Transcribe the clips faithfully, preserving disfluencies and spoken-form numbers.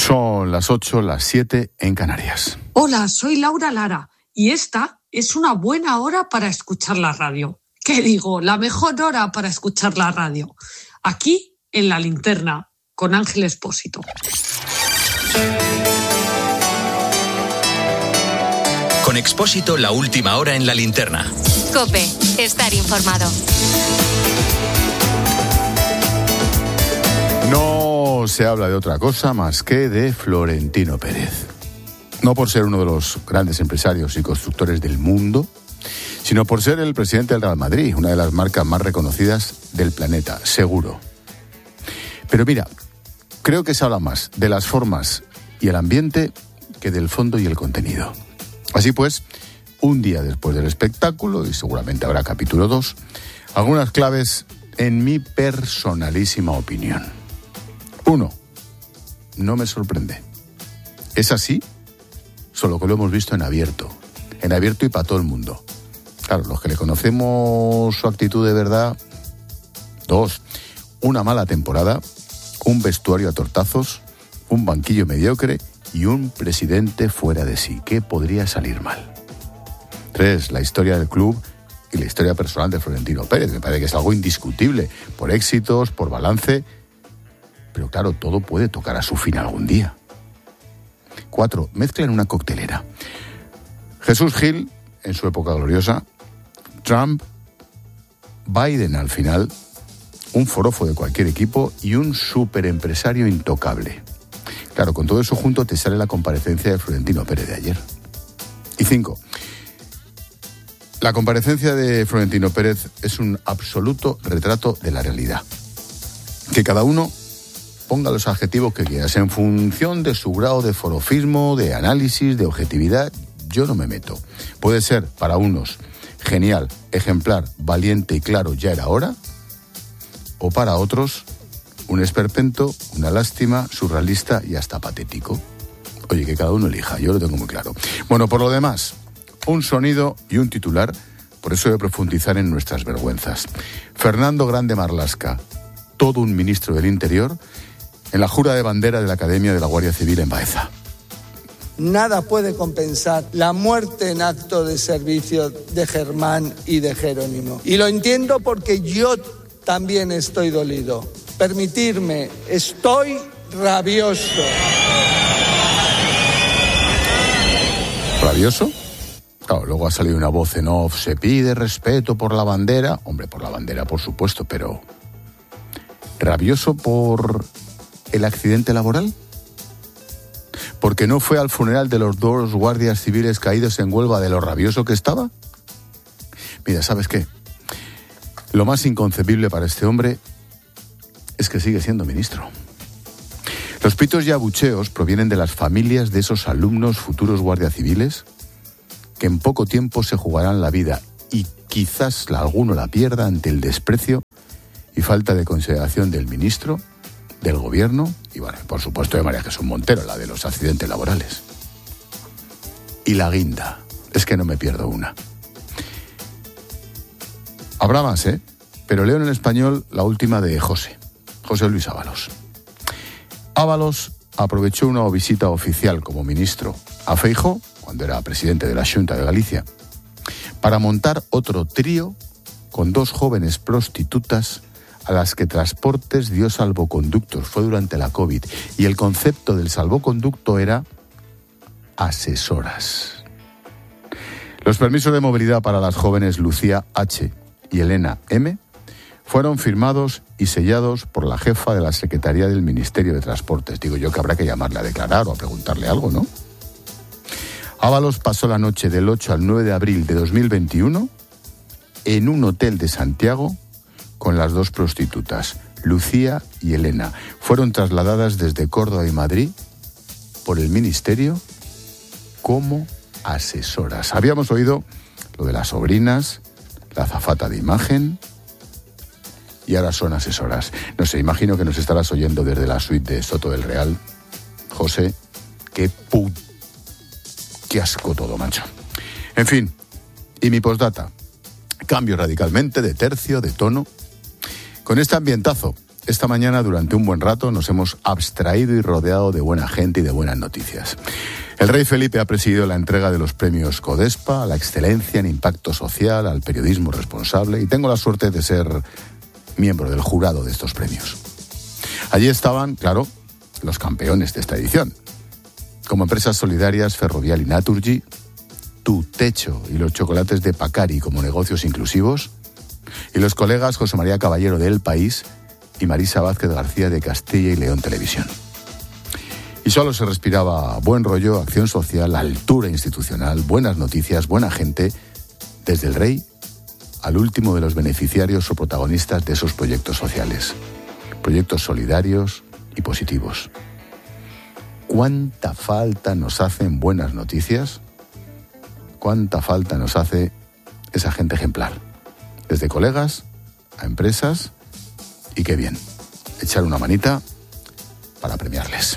Son las ocho, las siete en Canarias. Hola, soy Laura Lara y esta es una buena hora para escuchar la radio. ¿Qué digo? La mejor hora para escuchar la radio. Aquí, en La Linterna, con Ángel Expósito. Con Expósito, la última hora en La Linterna. COPE, estar informado. No se habla de otra cosa más que de Florentino Pérez. No por ser uno de los grandes empresarios y constructores del mundo, sino por ser el presidente del Real Madrid, una de las marcas más reconocidas del planeta, seguro. Pero mira, creo que se habla más de las formas y el ambiente que del fondo y el contenido. Así pues, un día después del espectáculo, y seguramente habrá capítulo dos, algunas claves en mi personalísima opinión. Uno, no me sorprende. Es así, solo que lo hemos visto en abierto. En abierto y para todo el mundo. Claro, los que le conocemos su actitud de verdad. Dos, una mala temporada, un vestuario a tortazos, un banquillo mediocre y un presidente fuera de sí. ¿Qué podría salir mal? Tres, la historia del club y la historia personal de Florentino Pérez. Me parece que es algo indiscutible, por éxitos, por balance. Pero claro, todo puede tocar a su fin algún día. Cuatro, mezcla en una coctelera. Jesús Gil, en su época gloriosa, Trump, Biden al final, un forofo de cualquier equipo y un superempresario intocable. Claro, con todo eso junto te sale la comparecencia de Florentino Pérez de ayer. Y cinco, la comparecencia de Florentino Pérez es un absoluto retrato de la realidad. Que cada uno ponga los adjetivos que quieras en función de su grado de forofismo, de análisis, de objetividad. Yo no me meto. Puede ser para unos genial, ejemplar, valiente y claro, ya era hora, o para otros un esperpento, una lástima, surrealista y hasta patético. Oye, que cada uno elija, yo lo tengo muy claro. Bueno, por lo demás, un sonido y un titular, por eso voy a profundizar en nuestras vergüenzas. Fernando Grande Marlaska, todo un ministro del Interior, en la jura de bandera de la Academia de la Guardia Civil en Baeza. Nada puede compensar la muerte en acto de servicio de Germán y de Jerónimo. Y lo entiendo porque yo también estoy dolido. Permitirme, estoy rabioso. ¿Rabioso? Claro, luego ha salido una voz en off, se pide respeto por la bandera. Hombre, por la bandera, por supuesto, pero ¿rabioso por el accidente laboral? ¿Porque no fue al funeral de los dos guardias civiles caídos en Huelva de lo rabioso que estaba? Mira, ¿sabes qué? Lo más inconcebible para este hombre es que sigue siendo ministro. Los pitos y abucheos provienen de las familias de esos alumnos futuros guardias civiles que en poco tiempo se jugarán la vida y quizás la, alguno la pierda ante el desprecio y falta de consideración del ministro, del gobierno y, bueno, por supuesto de María Jesús Montero, la de los accidentes laborales. Y la guinda, es que no me pierdo una. Habrá más, ¿eh? Pero leo en el Español la última de José, José Luis Ábalos. Ábalos aprovechó una visita oficial como ministro a Feijóo, cuando era presidente de la Xunta de Galicia, para montar otro trío con dos jóvenes prostitutas a las que Transportes dio salvoconductos. Fue durante la COVID. Y el concepto del salvoconducto era asesoras. Los permisos de movilidad para las jóvenes Lucía H. y Elena M. fueron firmados y sellados por la jefa de la Secretaría del Ministerio de Transportes. Digo yo que habrá que llamarle a declarar o a preguntarle algo, ¿no? Ábalos pasó la noche del ocho al nueve de abril de dos mil veintiuno en un hotel de Santiago con las dos prostitutas, Lucía y Elena. Fueron trasladadas desde Córdoba y Madrid por el Ministerio como asesoras. Habíamos oído lo de las sobrinas, la azafata de imagen, y ahora son asesoras. No sé, imagino que nos estarás oyendo desde la suite de Soto del Real. José, qué put... qué asco todo, macho. En fin, y mi postdata. Cambio radicalmente de tercio, de tono. Con este ambientazo esta mañana durante un buen rato nos hemos abstraído y rodeado de buena gente y de buenas noticias. El rey Felipe ha presidido la entrega de los premios Codespa a la excelencia en impacto social, al periodismo responsable, y tengo la suerte de ser miembro del jurado de estos premios. Allí estaban, claro, los campeones de esta edición. Como empresas solidarias, Ferrovial y Naturgy, Tu Techo y los chocolates de Pacari como negocios inclusivos, y los colegas José María Caballero de El País y Marisa Vázquez García de Castilla y León Televisión. Y solo se respiraba buen rollo, acción social, altura institucional, buenas noticias, buena gente, desde el rey al último de los beneficiarios o protagonistas de esos proyectos sociales. Proyectos solidarios y positivos. ¿Cuánta falta nos hacen buenas noticias? ¿Cuánta falta nos hace esa gente ejemplar? Desde colegas a empresas, y qué bien, echar una manita para premiarles.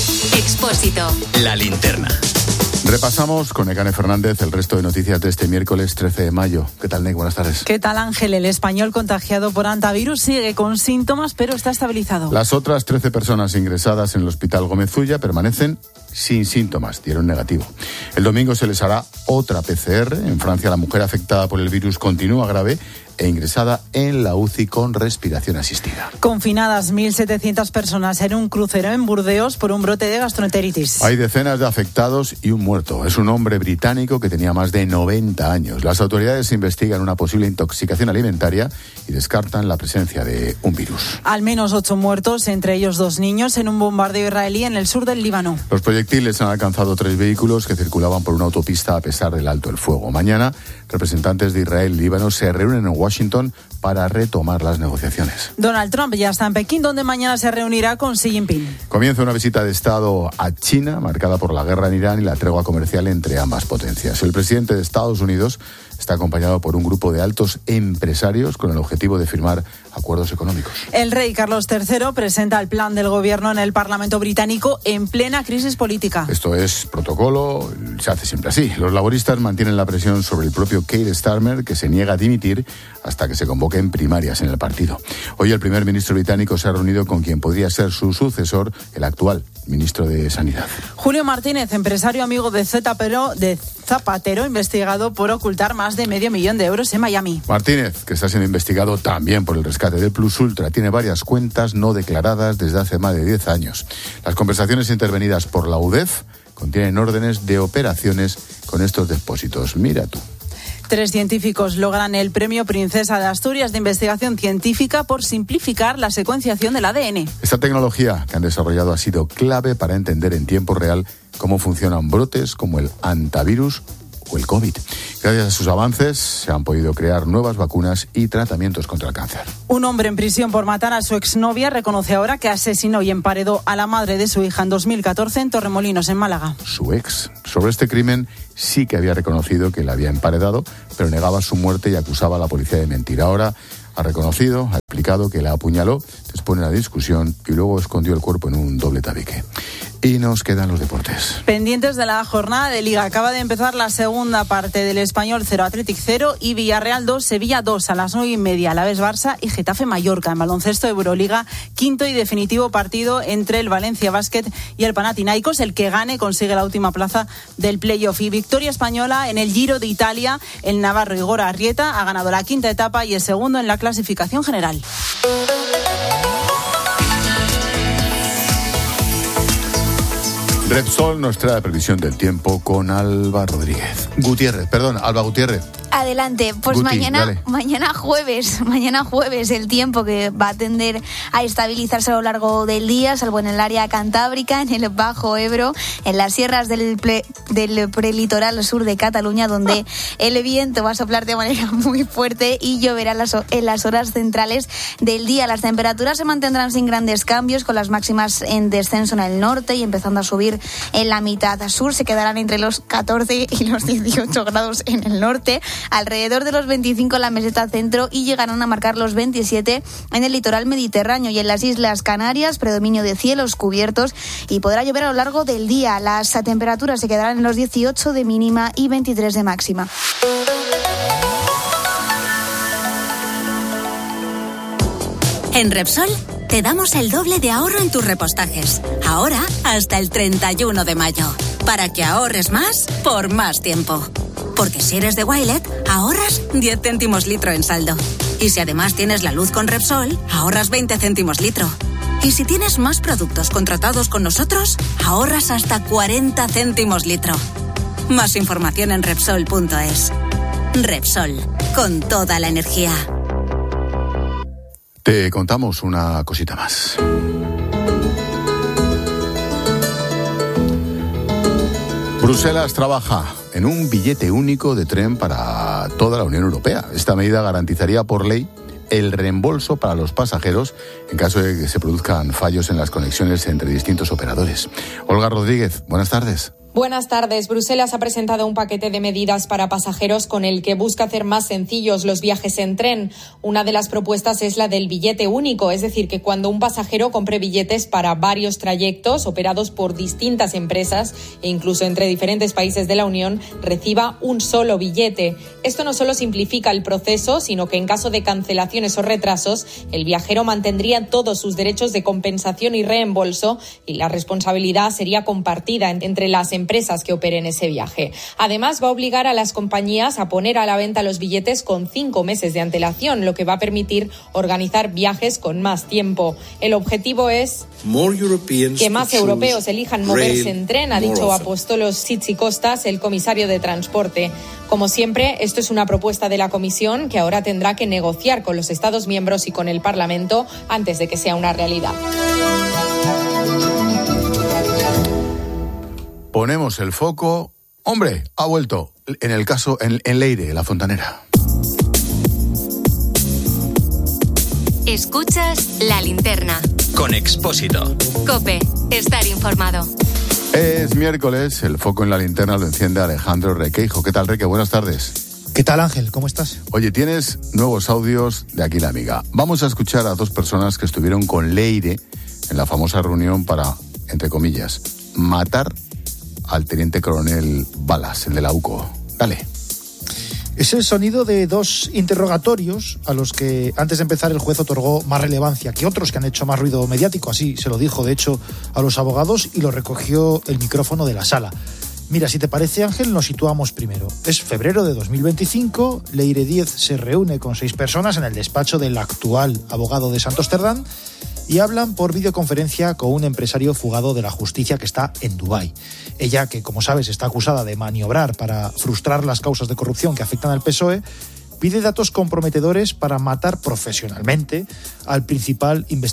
Expósito. La linterna. Repasamos con Nekane Fernández el resto de noticias de este miércoles trece de mayo. ¿Qué tal, Nek? Buenas tardes. ¿Qué tal, Ángel? El español contagiado por hantavirus sigue con síntomas, pero está estabilizado. Las otras trece personas ingresadas en el Hospital Gómez Ulla permanecen sin síntomas, dieron negativo. El domingo se les hará otra P C R. En Francia, la mujer afectada por el virus continúa grave e ingresada en la U C I con respiración asistida. Confinadas mil setecientas personas en un crucero en Burdeos por un brote de gastroenteritis. Hay decenas de afectados y un muerto. Es un hombre británico que tenía más de noventa años. Las autoridades investigan una posible intoxicación alimentaria y descartan la presencia de un virus. Al menos ocho muertos, entre ellos dos niños, en un bombardeo israelí en el sur del Líbano. Los proyectiles han alcanzado tres vehículos que circulaban por una autopista a pesar del alto el fuego. Mañana, representantes de Israel y Líbano se reúnen en Washington para retomar las negociaciones. Donald Trump ya está en Pekín, donde mañana se reunirá con Xi Jinping. Comienza una visita de Estado a China, marcada por la guerra en Irán y la tregua comercial entre ambas potencias. El presidente de Estados Unidos está acompañado por un grupo de altos empresarios con el objetivo de firmar acuerdos económicos. El rey Carlos tercero presenta el plan del gobierno en el Parlamento británico en plena crisis política. Esto es protocolo, se hace siempre así. Los laboristas mantienen la presión sobre el propio Keir Starmer, que se niega a dimitir hasta que se convoquen primarias en el partido. Hoy el primer ministro británico se ha reunido con quien podría ser su sucesor, el actual ministro de Sanidad. Julio Martínez, empresario amigo de Zapatero, de Zapatero, investigado por ocultar más de medio millón de euros en Miami. Martínez, que está siendo investigado también por el rescate del Plus Ultra, tiene varias cuentas no declaradas desde hace más de diez años. Las conversaciones intervenidas por la U D E F contienen órdenes de operaciones con estos depósitos. Mira tú. Tres científicos logran el premio Princesa de Asturias de investigación científica por simplificar la secuenciación del A D N. Esta tecnología que han desarrollado ha sido clave para entender en tiempo real cómo funcionan brotes como el hantavirus o el COVID. Gracias a sus avances se han podido crear nuevas vacunas y tratamientos contra el cáncer. Un hombre en prisión por matar a su exnovia reconoce ahora que asesinó y emparedó a la madre de su hija en dos mil catorce en Torremolinos, en Málaga. Su ex. Sobre este crimen sí que había reconocido que la había emparedado, pero negaba su muerte y acusaba a la policía de mentir. Ahora ha reconocido, ha explicado que la apuñaló después de una discusión y luego escondió el cuerpo en un doble tabique. Y nos quedan los deportes. Pendientes de la jornada de Liga. Acaba de empezar la segunda parte del Español cero, Athletic cero y Villarreal dos, Sevilla dos a las nueve y media. Alavés Barça y Getafe Mallorca. En baloncesto Euroliga, quinto y definitivo partido entre el Valencia Basket y el Panathinaikos. El que gane consigue la última plaza del playoff. Y victoria española en el Giro de Italia. El navarro Igor Arrieta ha ganado la quinta etapa y es segundo en la clasificación general. Repsol nos trae la previsión del tiempo con Alba Rodríguez. Gutiérrez, perdón, Alba Gutiérrez. Adelante, pues Guti, mañana dale. mañana jueves, mañana jueves el tiempo que va a tender a estabilizarse a lo largo del día, salvo en el área cantábrica, en el Bajo Ebro, en las sierras del, ple, del prelitoral sur de Cataluña, donde el viento va a soplar de manera muy fuerte y lloverá en las, en las horas centrales del día. Las temperaturas se mantendrán sin grandes cambios, con las máximas en descenso en el norte y empezando a subir en la mitad sur. Se quedarán entre los catorce y los dieciocho grados en el norte, alrededor de los veinticinco en la meseta centro y llegarán a marcar los veintisiete en el litoral mediterráneo. Y en las Islas Canarias, predominio de cielos cubiertos y podrá llover a lo largo del día. Las temperaturas se quedarán en los dieciocho de mínima y veintitrés de máxima. En Repsol te damos el doble de ahorro en tus repostajes. Ahora hasta el treinta y uno de mayo. Para que ahorres más por más tiempo. Porque si eres de Wilet, ahorras diez céntimos litro en saldo. Y si además tienes la luz con Repsol, ahorras veinte céntimos litro. Y si tienes más productos contratados con nosotros, ahorras hasta cuarenta céntimos litro. Más información en Repsol punto es. Repsol, con toda la energía. Te contamos una cosita más. Bruselas trabaja en un billete único de tren para toda la Unión Europea. Esta medida garantizaría por ley el reembolso para los pasajeros en caso de que se produzcan fallos en las conexiones entre distintos operadores. Olga Rodríguez, buenas tardes. Buenas tardes. Bruselas ha presentado un paquete de medidas para pasajeros con el que busca hacer más sencillos los viajes en tren. Una de las propuestas es la del billete único, es decir, que cuando un pasajero compre billetes para varios trayectos operados por distintas empresas e incluso entre diferentes países de la Unión, reciba un solo billete. Esto no solo simplifica el proceso, sino que en caso de cancelaciones o retrasos, el viajero mantendría todos sus derechos de compensación y reembolso y la responsabilidad sería compartida entre las empresas empresas que operen ese viaje. Además, va a obligar a las compañías a poner a la venta los billetes con cinco meses de antelación, lo que va a permitir organizar viajes con más tiempo. El objetivo es que más europeos elijan moverse en tren, ha dicho Apostolos Tzitzikostas, el comisario de Transporte. Como siempre, esto es una propuesta de la Comisión que ahora tendrá que negociar con los Estados miembros y con el Parlamento antes de que sea una realidad. Ponemos el foco. Hombre, ha vuelto. En el caso, en, en Leire, la fontanera. Escuchas La Linterna. Con Expósito. COPE. Estar informado. Es miércoles. El foco en la linterna lo enciende Alejandro Requeijo. ¿Qué tal, Reque? Buenas tardes. ¿Qué tal, Ángel? ¿Cómo estás? Oye, tienes nuevos audios de Aquí la Amiga. Vamos a escuchar a dos personas que estuvieron con Leire en la famosa reunión para, entre comillas, matar al teniente coronel Balas, el de la U C O. Dale. Es el sonido de dos interrogatorios a los que antes de empezar el juez otorgó más relevancia que otros que han hecho más ruido mediático. Así se lo dijo, de hecho, a los abogados y lo recogió el micrófono de la sala. Mira, si te parece, Ángel, nos situamos primero. Es febrero de dos mil veinticinco, Leire Díez se reúne con seis personas en el despacho del actual abogado de Santos Cerdán y hablan por videoconferencia con un empresario fugado de la justicia que está en Dubái. Ella, que como sabes está acusada de maniobrar para frustrar las causas de corrupción que afectan al P S O E, pide datos comprometedores para matar profesionalmente al principal investigado